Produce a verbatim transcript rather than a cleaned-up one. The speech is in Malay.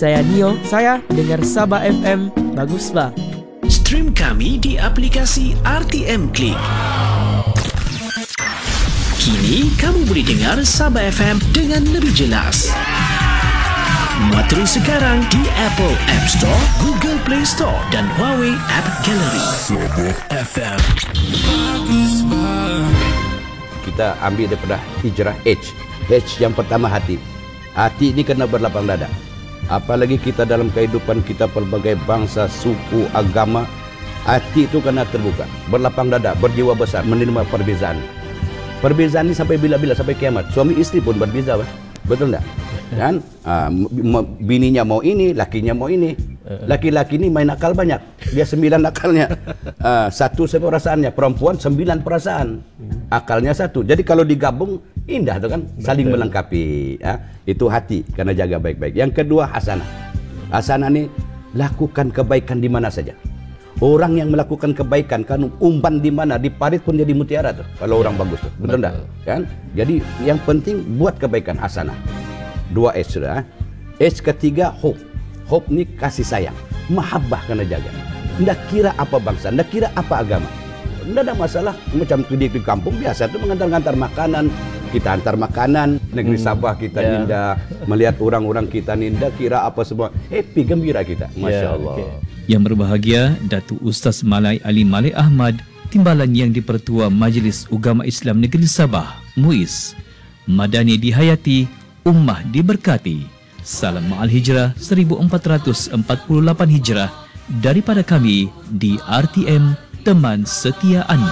Saya Nio, saya dengar Sabah F M, bagus bah. Stream kami di aplikasi R T M Click. Kini kamu boleh dengar Sabah F M dengan lebih jelas. Muat terus sekarang di Apple App Store, Google Play Store dan Huawei App Gallery. Sabah F M. Kita ambil daripada hijrah H. H yang pertama hati. Hati ini kena berlapang dada. Apalagi kita dalam kehidupan kita pelbagai bangsa, suku, agama, hati itu kena terbuka, berlapang dada, berjiwa besar, menerima perbezaan. Perbezaan ini sampai bila-bila, sampai kiamat. Suami istri pun berbeza, bah. Betul tak? Kan? Ha, bininya mau ini, lakinya mau ini. Laki-laki ini main akal banyak. Dia sembilan akalnya. Ha, satu perasaannya. Perempuan sembilan perasaan. Akalnya satu. Jadi kalau digabung, indah tu kan? Saling melengkapi. Ha? Itu hati. Kena jaga baik-baik. Yang kedua, hasanah. Hasanah ni, lakukan kebaikan di mana saja. Orang yang melakukan kebaikan kan umpan di mana, di parit pun jadi mutiara tuh kalau orang bagus tuh. Betul tak? Kan? Jadi yang penting buat kebaikan, hasanah. Dua H sudah. H ketiga hope. Hope ni kasih sayang. Mahabbah kena jaga. Ndak kira apa bangsa, ndak kira apa agama. Ndak ada masalah. Macam di, di kampung biasa tuh mengantar-antar makanan. Kita antar makanan, negeri hmm. Sabah kita yeah. Ninda, melihat orang-orang kita ninda, kira apa semua. Happy, gembira kita. Masya yeah, Allah. Okay. Yang berbahagia, Datuk Ustaz Malai Ali Malik Ahmad, Timbalan Yang di-Pertua Majlis Ugama Islam Negeri Sabah, M U I S. Madani dihayati, ummah diberkati. Salam Ma'al Hijrah seribu empat ratus empat puluh lapan Hijrah daripada kami di R T M, teman setia anda.